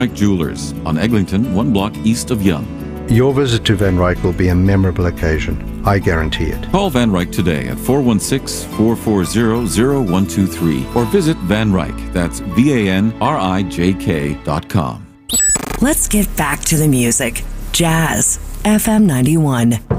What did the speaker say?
Jewelers on Eglinton, 1 block east of Yonge. Your visit to Van Ryk will be a memorable occasion. I guarantee it. Call Van Ryk today at 416-440-0123 or visit Van Ryk. That's VANRIJK.com. Let's get back to the music. Jazz FM 91.